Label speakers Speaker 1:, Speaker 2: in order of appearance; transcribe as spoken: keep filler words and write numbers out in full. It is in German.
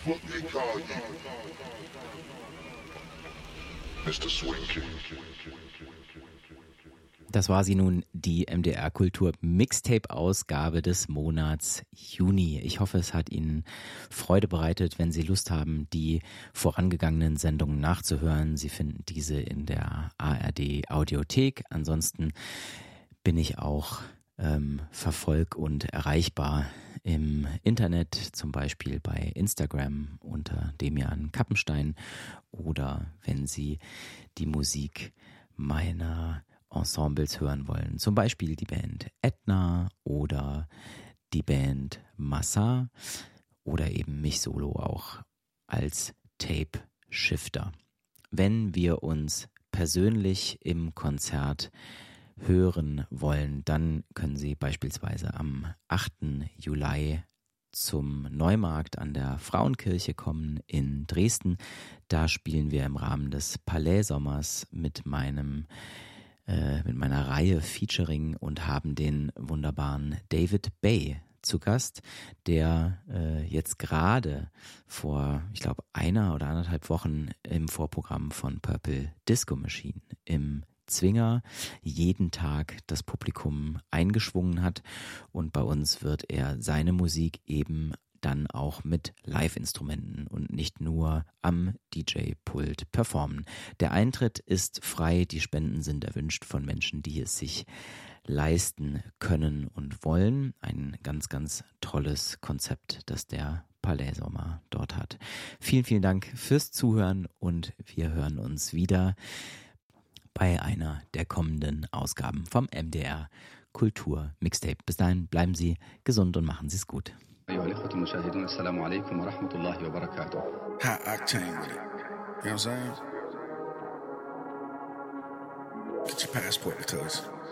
Speaker 1: Mister Swing King.
Speaker 2: Das war sie nun, die M D R Kultur Mixtape-Ausgabe des Monats Juni. Ich hoffe, es hat Ihnen Freude bereitet. Wenn Sie Lust haben, die vorangegangenen Sendungen nachzuhören, Sie finden diese in der A R D Audiothek. Ansonsten bin ich auch ähm, verfolg- und erreichbar im Internet, zum Beispiel bei Instagram unter Demian Kappenstein, oder wenn Sie die Musik meiner Ensembles hören wollen, zum Beispiel die Band Etna oder die Band Massa oder eben mich solo auch als Tape Shifter. Wenn wir uns persönlich im Konzert hören wollen, dann können Sie beispielsweise am achten Juli zum Neumarkt an der Frauenkirche kommen in Dresden. Da spielen wir im Rahmen des Palais-Sommers mit meinem mit meiner Reihe Featuring und haben den wunderbaren David Bay zu Gast, der äh, jetzt gerade vor, ich glaube, einer oder anderthalb Wochen im Vorprogramm von Purple Disco Machine im Zwinger jeden Tag das Publikum eingeschwungen hat, und bei uns wird er seine Musik eben dann auch mit Live-Instrumenten und nicht nur am D J-Pult performen. Der Eintritt ist frei, die Spenden sind erwünscht von Menschen, die es sich leisten können und wollen. Ein ganz, ganz tolles Konzept, das der Palais Sommer dort hat. Vielen, vielen Dank fürs Zuhören und wir hören uns wieder bei einer der kommenden Ausgaben vom M D R Kultur Mixtape. Bis dahin bleiben Sie gesund und machen Sie es gut.
Speaker 3: أيها الإخوة المشاهدون السلام عليكم ورحمة الله وبركاته.
Speaker 4: High octane with it. You know what I'm saying? Get your passport, cuz.